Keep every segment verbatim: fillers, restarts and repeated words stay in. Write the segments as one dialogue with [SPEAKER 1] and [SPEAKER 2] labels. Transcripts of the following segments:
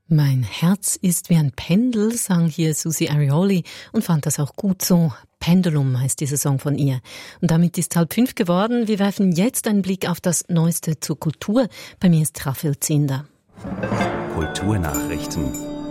[SPEAKER 1] Mein Herz ist wie ein Pendel, sang hier Susie Arioli und fand das auch gut so. Pendulum heißt dieser Song von ihr. Und damit ist halb fünf geworden. Wir werfen jetzt einen Blick auf das Neueste zur Kultur. Bei mir ist Raphael Zinder.
[SPEAKER 2] Kulturnachrichten.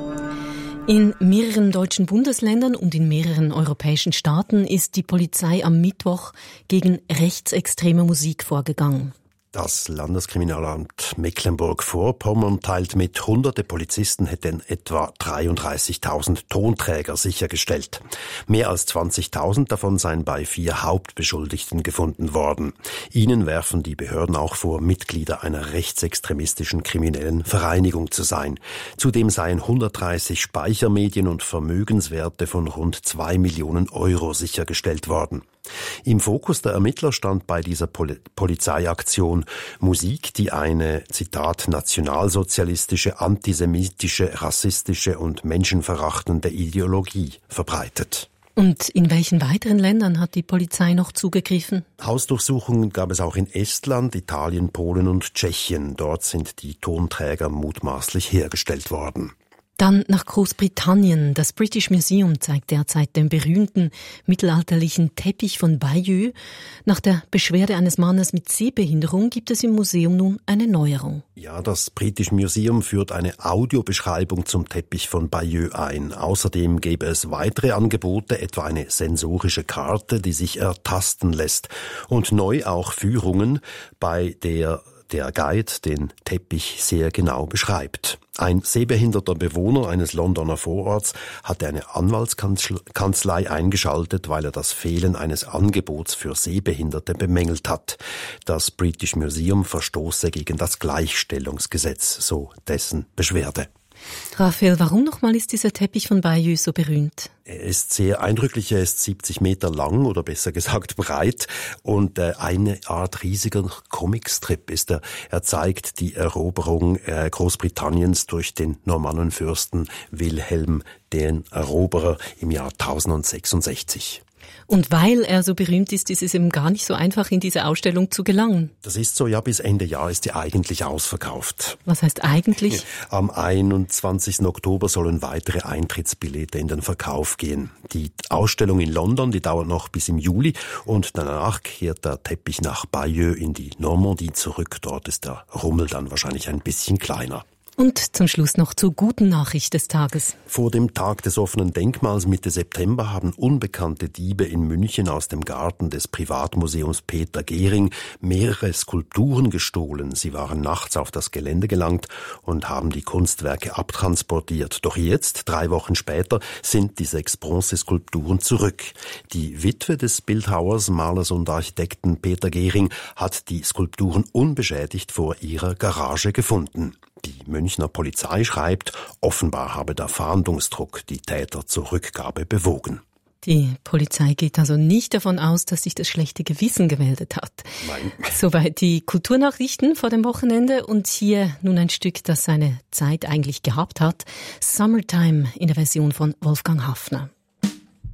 [SPEAKER 1] In mehreren deutschen Bundesländern und in mehreren europäischen Staaten ist die Polizei am Mittwoch gegen rechtsextreme Musik vorgegangen.
[SPEAKER 3] Das Landeskriminalamt Mecklenburg-Vorpommern teilt mit, hunderte Polizisten hätten etwa dreiunddreißigtausend Tonträger sichergestellt. Mehr als zwanzigtausend davon seien bei vier Hauptbeschuldigten gefunden worden. Ihnen werfen die Behörden auch vor, Mitglieder einer rechtsextremistischen kriminellen Vereinigung zu sein. Zudem seien hundertdreißig Speichermedien und Vermögenswerte von rund zwei Millionen Euro sichergestellt worden. Im Fokus der Ermittler stand bei dieser Pol- Polizeiaktion Musik, die eine, Zitat, nationalsozialistische, antisemitische, rassistische und menschenverachtende Ideologie verbreitet.
[SPEAKER 1] Und in welchen weiteren Ländern hat die Polizei noch zugegriffen?
[SPEAKER 3] Hausdurchsuchungen gab es auch in Estland, Italien, Polen und Tschechien. Dort sind die Tonträger mutmaßlich hergestellt worden.
[SPEAKER 1] Dann nach Großbritannien. Das British Museum zeigt derzeit den berühmten mittelalterlichen Teppich von Bayeux. Nach der Beschwerde eines Mannes mit Sehbehinderung gibt es im Museum nun eine Neuerung.
[SPEAKER 3] Ja, das British Museum führt eine Audiobeschreibung zum Teppich von Bayeux ein. Außerdem gäbe es weitere Angebote, etwa eine sensorische Karte, die sich ertasten lässt. Und neu auch Führungen, bei der der Guide den Teppich sehr genau beschreibt. Ein sehbehinderter Bewohner eines Londoner Vororts hatte eine Anwaltskanzlei eingeschaltet, weil er das Fehlen eines Angebots für Sehbehinderte bemängelt hat. Das British Museum verstoße gegen das Gleichstellungsgesetz, so dessen Beschwerde.
[SPEAKER 1] Raphael, warum nochmal ist dieser Teppich von Bayeux so berühmt?
[SPEAKER 3] Er ist sehr eindrücklich, er ist siebzig Meter lang oder besser gesagt breit und äh, eine Art riesiger Comicstrip ist er. Er zeigt die Eroberung äh, Großbritanniens durch den Normannenfürsten Wilhelm den Eroberer im Jahr tausendsechsundsechzig.
[SPEAKER 1] Und weil er so berühmt ist, ist es eben gar nicht so einfach, in diese Ausstellung zu gelangen.
[SPEAKER 3] Das ist so, ja, bis Ende Jahr ist die eigentlich ausverkauft.
[SPEAKER 1] Was heißt eigentlich?
[SPEAKER 3] Am einundzwanzigsten Oktober sollen weitere Eintrittsbillete in den Verkauf gehen. Die Ausstellung in London, die dauert noch bis im Juli und danach kehrt der Teppich nach Bayeux in die Normandie zurück. Dort ist der Rummel dann wahrscheinlich ein bisschen kleiner.
[SPEAKER 1] Und zum Schluss noch zur guten Nachricht des Tages.
[SPEAKER 3] Vor dem Tag des offenen Denkmals Mitte September haben unbekannte Diebe in München aus dem Garten des Privatmuseums Peter Gehring mehrere Skulpturen gestohlen. Sie waren nachts auf das Gelände gelangt und haben die Kunstwerke abtransportiert. Doch jetzt, drei Wochen später, sind die sechs Bronzeskulpturen zurück. Die Witwe des Bildhauers, Malers und Architekten Peter Gehring hat die Skulpturen unbeschädigt vor ihrer Garage gefunden. Die Münchner Polizei schreibt, offenbar habe der Fahndungsdruck die Täter zur Rückgabe bewogen.
[SPEAKER 1] Die Polizei geht also nicht davon aus, dass sich das schlechte Gewissen gemeldet hat.
[SPEAKER 3] Nein.
[SPEAKER 1] Soweit die Kulturnachrichten vor dem Wochenende und hier nun ein Stück, das seine Zeit eigentlich gehabt hat. Summertime in der Version von Wolfgang Hafner.